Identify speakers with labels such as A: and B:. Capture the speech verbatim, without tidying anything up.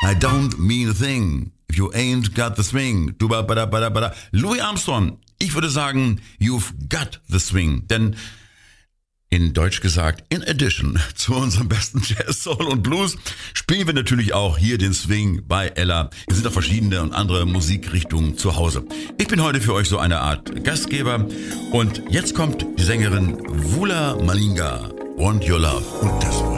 A: I don't mean a thing if you ain't got the swing. Du ba ba da ba da ba da. Louis Armstrong, ich würde sagen, you've got the swing. Denn in Deutsch gesagt, in addition zu unserem besten Jazz, Soul und Blues spielen wir natürlich auch hier den Swing bei Ella. Es sind auch verschiedene und andere Musikrichtungen zu Hause. Ich bin heute für euch so eine Art Gastgeber und jetzt kommt die Sängerin Vula Malinga, Want Your Love. Und das